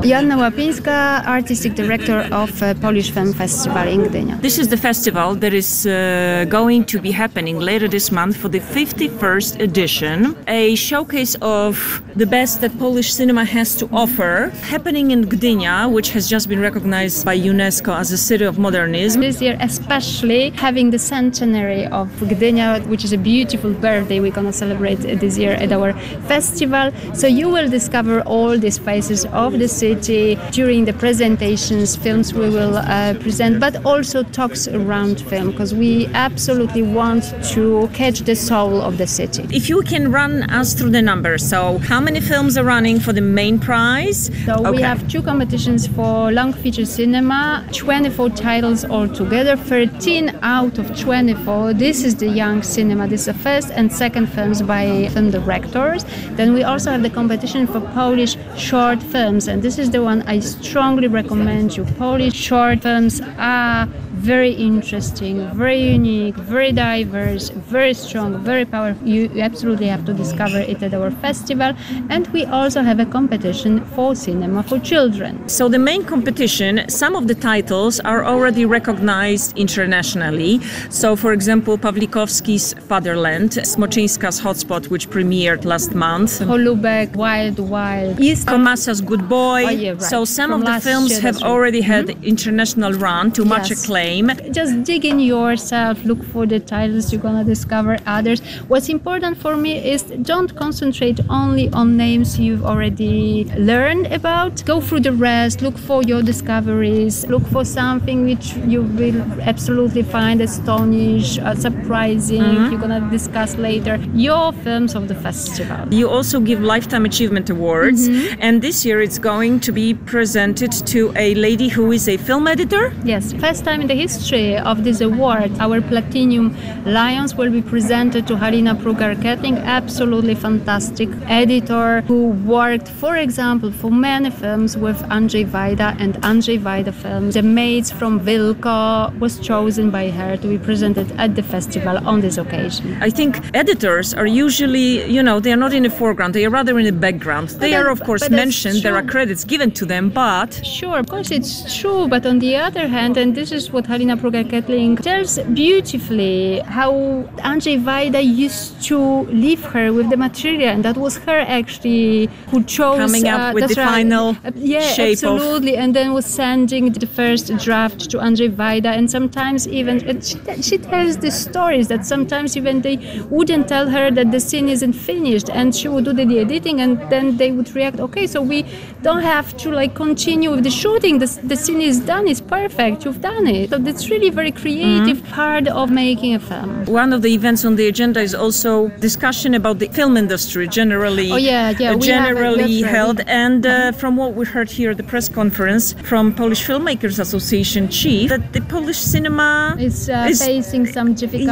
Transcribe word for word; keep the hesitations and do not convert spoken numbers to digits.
Joanna Łapińska, Artistic Director of uh, Polish Film Festival in Gdynia. This is the festival that is uh, going to be happening later this month for the fifty-first edition, a showcase of the best that Polish cinema has to offer, happening in Gdynia, which has just been recognized by UNESCO as a city of modernism. This year especially having the centenary of Gdynia, which is a beautiful birthday we're going to celebrate this year at our festival. So you will discover all these faces of the city during the presentations, films we will uh, present, but also talks around film, because we absolutely want to catch the soul of the city. If you can run us through the numbers, so how many films are running for the main prize? So okay. we have two competitions for long feature cinema, twenty-four titles altogether, thirteen out of twenty-four. This is the young cinema. This is the first and second films by film directors. Then we also have the competition for Polish short films, and this is the one I strongly recommend you. Polish short films are very interesting, very unique, very diverse, very strong, very powerful. You absolutely have to discover it at our festival. And we also have a competition for cinema for children. So the main competition, some of the titles are already recognized internationally. So for example, Pawlikowski's Fatherland, Smoczyńska's Hotspot, which premiered last month. Holubek, Wild Wild, East Komasa's Good Boy. Oh, yeah, right. So some From of the films year, have right. already had mm-hmm. international run to much yes. acclaim. Just dig in yourself, look for the titles, you're gonna discover others. What's important for me is don't concentrate only on names you've already learned about. Go through the rest, look for your discoveries, look for something which you will absolutely find astonishing, uh, surprising, mm-hmm. you're gonna discuss later. Your films of the festival. You also give Lifetime Achievement Awards, mm-hmm. and this year it's going to be presented to a lady who is a film editor. Yes, first time in the history of this award, our Platinum Lions will be presented to Halina Prugar-Kettling, absolutely fantastic editor who worked, for example, for many films with Andrzej Wajda and Andrzej Wajda films. The Maids from Wilko was chosen by her to be presented at the festival on this occasion. I think editors are usually, you know, they are not in the foreground, they are rather in the background. They but are, that, of course, mentioned, there are credits given to them, but... Sure, of course it's true, but on the other hand, and this is what Halina Prugar-Kettling tells beautifully, how Andrzej Wajda used to leave her with the material, and that was her actually who chose... Coming up uh, with the right. final uh, yeah, shape absolutely, of... and then was sending the first draft to Andrzej Wajda, and sometimes even, she, she tells the stories that sometimes even they wouldn't tell her that the scene isn't finished, and she would do the, the editing, and then they would react, okay, so we don't have to like continue with the shooting, the, the scene is done, it's perfect, you've done it. So that's really very creative mm-hmm. part of making a film. One of the events on the agenda is also discussion about the film industry generally, oh, yeah, yeah, uh, generally right. held. And uh, from what we heard here at the press conference from Polish Filmmakers Association chief, that the Polish cinema is uh, is, facing some difficulties.